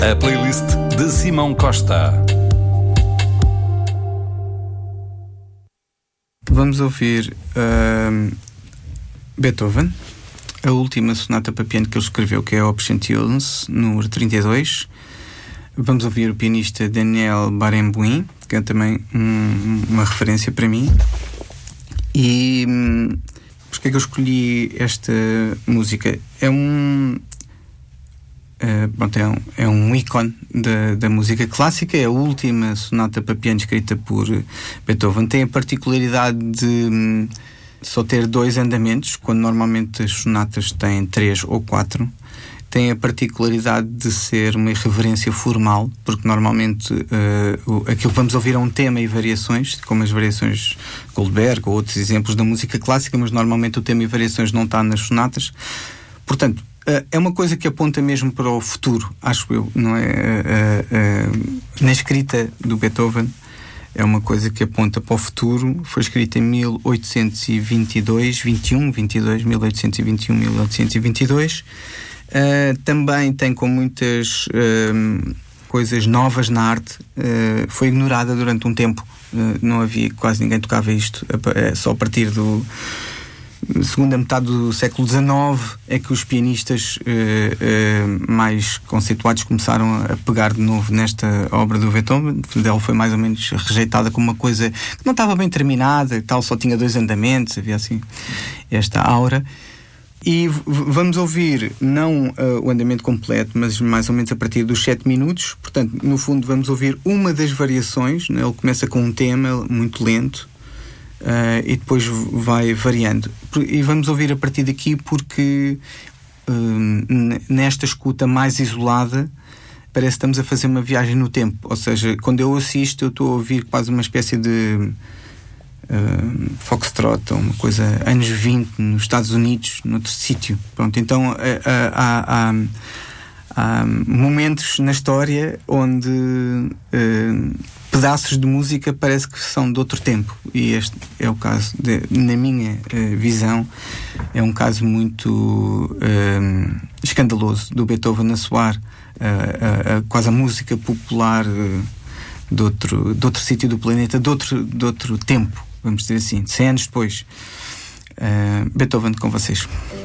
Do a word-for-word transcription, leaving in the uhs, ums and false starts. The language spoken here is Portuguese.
A playlist de Simão Costa. Vamos ouvir uh, Beethoven, a última sonata para piano que ele escreveu, que é a Op cento e onze, número trinta e dois. Vamos ouvir o pianista Daniel Barenboim, que é também um, uma referência para mim. E hum, porque é que eu escolhi esta música? É um, uh, pronto, é um, é um ícone da, da música clássica. É a última sonata para piano escrita por Beethoven. Tem a particularidade de hum, só ter dois andamentos, quando normalmente as sonatas têm três ou quatro. Tem a particularidade de ser uma irreverência formal, porque normalmente uh, aquilo que vamos ouvir é um tema e variações, como as variações Goldberg ou outros exemplos da música clássica, mas normalmente o tema e variações não está nas sonatas. Portanto, uh, é uma coisa que aponta mesmo para o futuro, acho eu, não é? Uh, uh, uh, na escrita do Beethoven é uma coisa que aponta para o futuro. Foi escrita em mil oitocentos e vinte e dois, vinte e um, vinte e dois, mil oitocentos e vinte e um, mil oitocentos e vinte e dois. Uh, também tem com muitas uh, coisas novas na arte. Uh, foi ignorada durante um tempo. Uh, não havia, quase ninguém tocava isto. Uh, só a partir do segunda metade do século dezenove é que os pianistas uh, uh, mais conceituados começaram a pegar de novo nesta obra do Beethoven. Ela foi mais ou menos rejeitada como uma coisa que não estava bem terminada e tal, só tinha dois andamentos, havia assim esta aura. E v- vamos ouvir não uh, o andamento completo, mas mais ou menos a partir dos sete minutos. Portanto, no fundo vamos ouvir uma das variações, né? Ele começa com um tema muito lento uh, e depois vai variando. E vamos ouvir a partir daqui porque uh, n- nesta escuta mais isolada parece que estamos a fazer uma viagem no tempo. Ou seja, quando eu assisto eu estou a ouvir quase uma espécie de Uh, foxtrot, uma coisa anos vinte nos Estados Unidos, noutro sítio. Pronto, então uh, uh, há, há, há momentos na história onde uh, pedaços de música parece que são de outro tempo, e este é o caso de, na minha uh, visão é um caso muito uh, escandaloso do Beethoven a soar uh, uh, uh, quase a música popular uh, de outro, de outro sítio do planeta, de outro, de outro tempo, vamos dizer assim, cem anos depois. uh, Beethoven, com vocês.